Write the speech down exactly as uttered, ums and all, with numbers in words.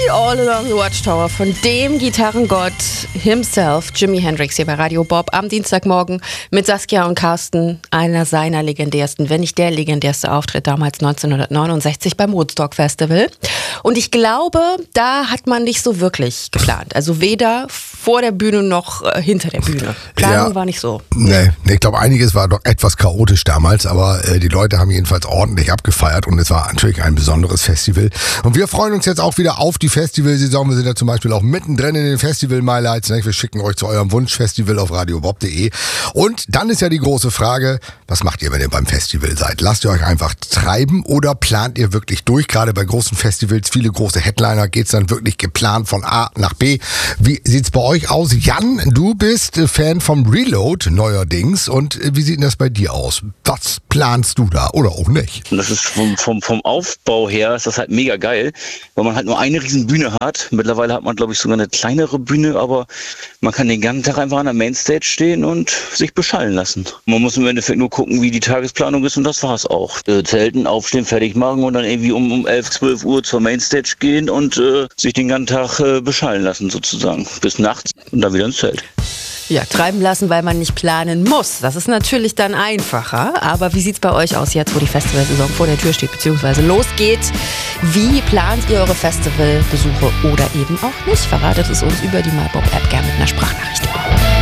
All Along the Watchtower von dem Gitarrengott himself, Jimi Hendrix, hier bei Radio Bob am Dienstagmorgen mit Saskia und Carsten, einer seiner legendärsten, wenn nicht der legendärste Auftritt damals neunzehnhundertneunundsechzig beim Woodstock Festival. Und ich glaube, da hat man nicht so wirklich geplant. Also weder vor der Bühne noch äh, hinter der Bühne. Planung ja, war nicht so. Nee, nee, ich glaube, einiges war doch etwas chaotisch damals, aber äh, die Leute haben jedenfalls ordentlich abgefeiert und es war natürlich ein besonderes Festival. Und wir freuen uns jetzt auch wieder auf die Festivalsaison. Wir sind ja zum Beispiel auch mittendrin in den Festival-Highlights. Ne? Wir schicken euch zu eurem Wunschfestival auf radiobob punkt de. Und dann ist ja die große Frage, was macht ihr, wenn ihr beim Festival seid? Lasst ihr euch einfach treiben oder plant ihr wirklich durch? Gerade bei großen Festivals, viele große Headliner, geht's dann wirklich geplant von A nach B. Wie sieht's bei euch aus? Jan, du bist Fan vom Reload neuerdings. Und wie sieht denn das bei dir aus? Was planst du da oder auch nicht? Das ist vom, vom, vom Aufbau her ist das halt mega geil, weil man halt nur eine riesen Bühne hat. Mittlerweile hat man, glaube ich, sogar eine kleinere Bühne, aber man kann den ganzen Tag einfach an der Mainstage stehen und sich beschallen lassen. Man muss im Endeffekt nur gucken, wie die Tagesplanung ist und das war's auch. Äh, Zelten, aufstehen, fertig machen und dann irgendwie um, um elf, zwölf Uhr zur Mainstage gehen und äh, sich den ganzen Tag äh, beschallen lassen sozusagen. Bis nachts und dann wieder ins Zelt. Ja, treiben lassen, weil man nicht planen muss. Das ist natürlich dann einfacher. Aber wie sieht's bei euch aus jetzt, wo die Festivalsaison vor der Tür steht, beziehungsweise losgeht? Wie plant ihr eure Festivalbesuche oder eben auch nicht? Verratet es uns über die MyBob-App gerne mit einer Sprachnachricht.